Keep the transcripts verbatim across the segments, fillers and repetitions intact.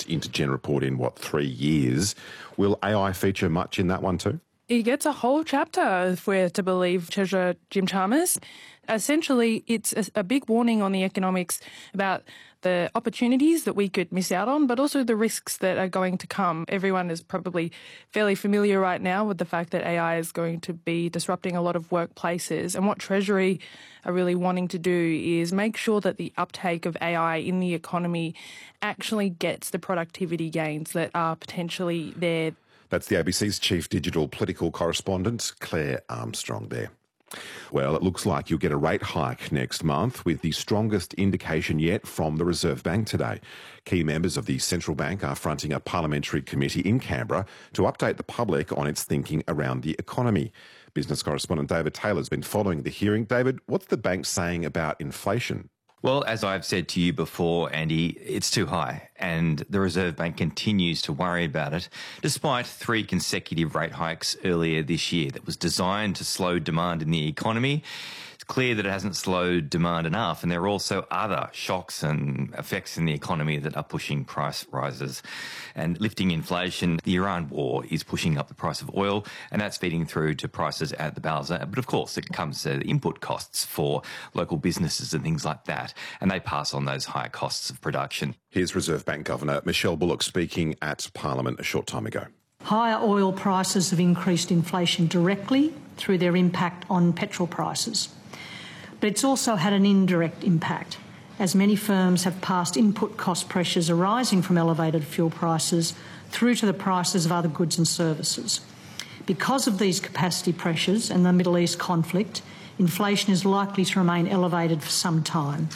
Intergen report in, what, three years. Will A I feature much in that one too? He gets a whole chapter, if we're to believe Treasurer Jim Chalmers. Essentially, it's a, a big warning on the economics about the opportunities that we could miss out on, but also the risks that are going to come. Everyone is probably fairly familiar right now with the fact that A I is going to be disrupting a lot of workplaces. And what Treasury are really wanting to do is make sure that the uptake of A I in the economy actually gets the productivity gains that are potentially there. That's the A B C's chief digital political correspondent, Claire Armstrong there. Well, it looks like you'll get a rate hike next month, with the strongest indication yet from the Reserve Bank today. Key members of the central bank are fronting a parliamentary committee in Canberra to update the public on its thinking around the economy. Business correspondent David Taylor has been following the hearing. David, what's the bank saying about inflation? Well, as I've said to you before, Andy, it's too high, and the Reserve Bank continues to worry about it, despite three consecutive rate hikes earlier this year that was designed to slow demand in the economy. It's clear that it hasn't slowed demand enough, and there are also other shocks and effects in the economy that are pushing price rises and lifting inflation. The Iran war is pushing up the price of oil, and that's feeding through to prices at the bowser. But of course, it comes to the input costs for local businesses and things like that, and they pass on those higher costs of production. Here's Reserve Bank Governor Michelle Bullock speaking at Parliament a short time ago. Higher oil prices have increased inflation directly through their impact on petrol prices. But it's also had an indirect impact, as many firms have passed input cost pressures arising from elevated fuel prices through to the prices of other goods and services. Because of these capacity pressures and the Middle East conflict, inflation is likely to remain elevated for some time.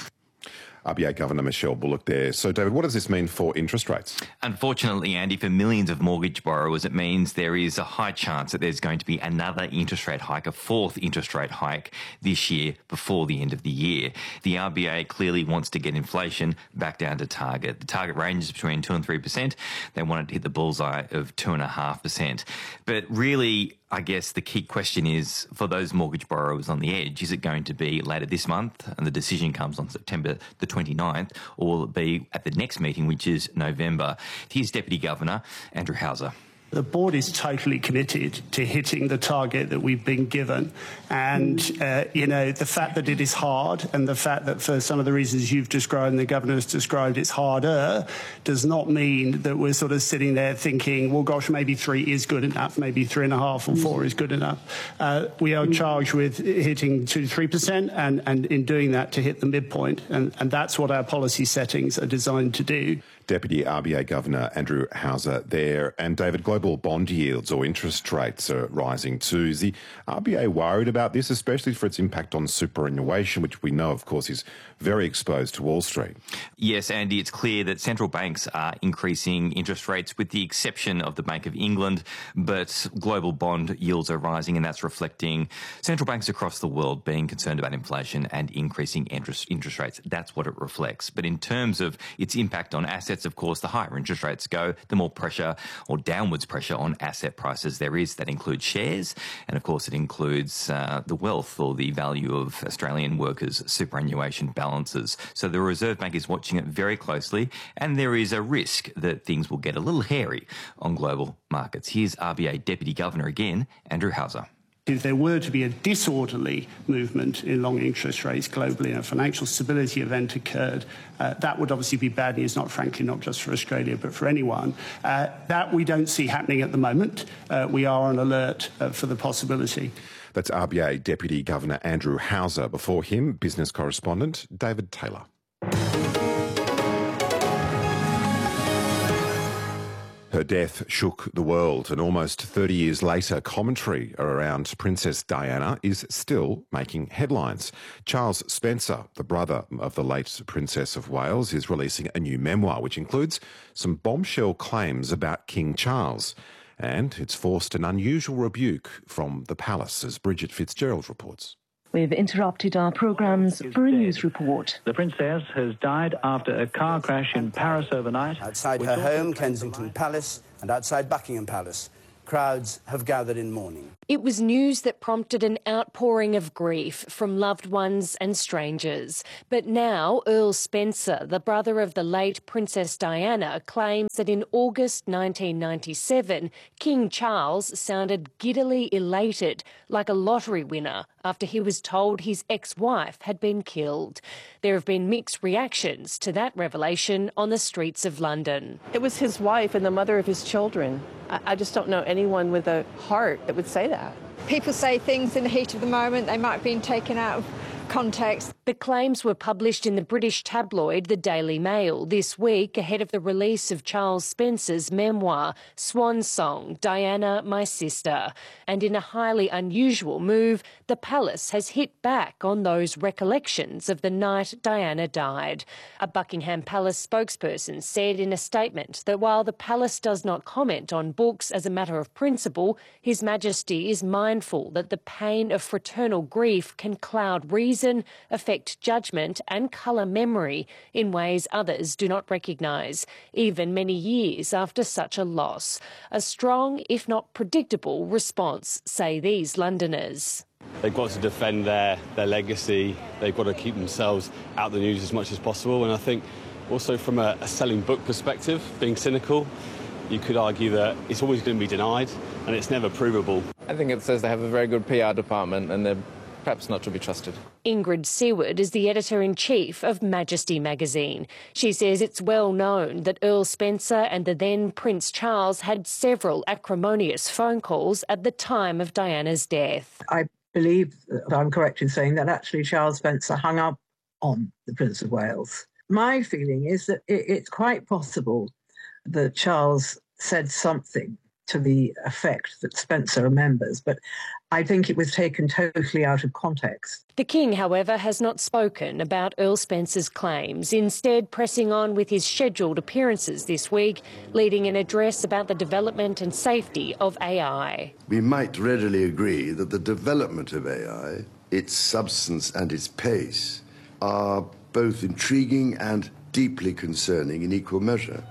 R B A Governor Michelle Bullock there. So, David, what does this mean for interest rates? Unfortunately, Andy, for millions of mortgage borrowers, it means there is a high chance that there's going to be another interest rate hike, a fourth interest rate hike this year before the end of the year. The R B A clearly wants to get inflation back down to target. The target range is between two and three percent. They wanted to hit the bullseye of two and a half percent. But really, I guess the key question is, for those mortgage borrowers on the edge, is it going to be later this month, and the decision comes on September the twenty-ninth, or will it be at the next meeting, which is November? Here's Deputy Governor Andrew Hauser. The board is totally committed to hitting the target that we've been given. And, uh, you know, the fact that it is hard, and the fact that for some of the reasons you've described and the Governor has described it's harder, does not mean that we're sort of sitting there thinking, well, gosh, maybe three is good enough, maybe three and a half or four is good enough. Uh, we are charged with hitting two to three percent, and, and in doing that to hit the midpoint. And, and that's what our policy settings are designed to do. Deputy R B A Governor Andrew Hauser there. And David, global bond yields or interest rates are rising too. Is the R B A worried about this, especially for its impact on superannuation, which we know, of course, is very exposed to Wall Street? Yes, Andy, it's clear that central banks are increasing interest rates with the exception of the Bank of England, but global bond yields are rising, and that's reflecting central banks across the world being concerned about inflation and increasing interest, interest rates. That's what it reflects. But in terms of its impact on assets, of course, the higher interest rates go, the more pressure or downwards pressure on asset prices there is. That includes shares, and of course it includes uh, the wealth or the value of Australian workers' superannuation balances. So the Reserve Bank is watching it very closely, and there is a risk that things will get a little hairy on global markets. Here's R B A Deputy Governor again, Andrew Hauser. If there were to be a disorderly movement in long interest rates globally and a financial stability event occurred, uh, that would obviously be bad news, not frankly, not just for Australia, but for anyone. Uh, that we don't see happening at the moment. Uh, we are on alert uh, for the possibility. That's R B A Deputy Governor Andrew Hauser. Before him, business correspondent David Taylor. Her death shook the world, and almost thirty years later, commentary around Princess Diana is still making headlines. Charles Spencer, the brother of the late Princess of Wales, is releasing a new memoir which includes some bombshell claims about King Charles. And it's forced an unusual rebuke from the palace, as Bridget Fitzgerald reports. We've interrupted our programmes for a news report. The princess has died after a car crash in Paris overnight. Outside her home, Kensington Palace, and outside Buckingham Palace, crowds have gathered in mourning. It was news that prompted an outpouring of grief from loved ones and strangers. But now Earl Spencer, the brother of the late Princess Diana, claims that in August nineteen ninety-seven, King Charles sounded giddily elated, like a lottery winner, after he was told his ex-wife had been killed. There have been mixed reactions to that revelation on the streets of London. It was his wife and the mother of his children. I, I just don't know anyone with a heart that would say that. People say things in the heat of the moment. They might have been taken out of context. The claims were published in the British tabloid The Daily Mail this week ahead of the release of Charles Spencer's memoir, Swan Song, Diana, My Sister. And in a highly unusual move, the palace has hit back on those recollections of the night Diana died. A Buckingham Palace spokesperson said in a statement that while the palace does not comment on books as a matter of principle, His Majesty is mindful that the pain of fraternal grief can cloud reason, affect judgment and colour memory in ways others do not recognise, even many years after such a loss. A strong, if not predictable, response, say these Londoners. They've got to defend their, their legacy. They've got to keep themselves out of the news as much as possible. And I think also from a, a selling book perspective, being cynical, you could argue that it's always going to be denied and it's never provable. I think it says they have a very good P R department and they're perhaps not to be trusted. Ingrid Seward is the editor-in-chief of Majesty magazine. She says it's well known that Earl Spencer and the then Prince Charles had several acrimonious phone calls at the time of Diana's death. I believe that I'm correct in saying that actually Charles Spencer hung up on the Prince of Wales. My feeling is that it, it's quite possible that Charles said something to the effect that Spencer remembers, but I think it was taken totally out of context. The King, however, has not spoken about Earl Spencer's claims, instead pressing on with his scheduled appearances this week, leading an address about the development and safety of A I. We might readily agree that the development of A I, its substance and its pace, are both intriguing and deeply concerning in equal measure.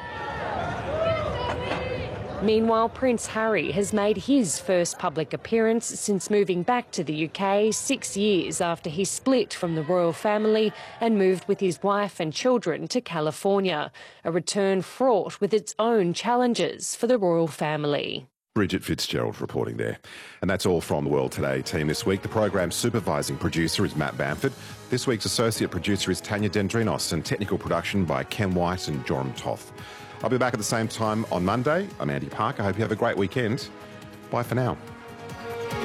Meanwhile, Prince Harry has made his first public appearance since moving back to the U K six years after he split from the royal family and moved with his wife and children to California, a return fraught with its own challenges for the royal family. Bridget Fitzgerald reporting there. And that's all from the World Today team this week. The program's supervising producer is Matt Bamford. This week's associate producer is Tanya Dendrinos, and technical production by Ken White and Joram Toth. I'll be back at the same time on Monday. I'm Andy Parker. I hope you have a great weekend. Bye for now.